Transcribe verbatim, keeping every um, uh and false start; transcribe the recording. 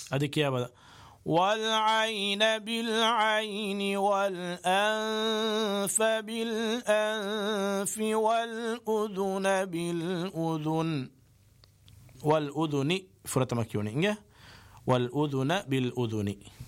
Adik ya bada. والعين بالعين والأنف بالأنف والأذن بالأذن والأذن فرط مكيوني والأذن بالأذن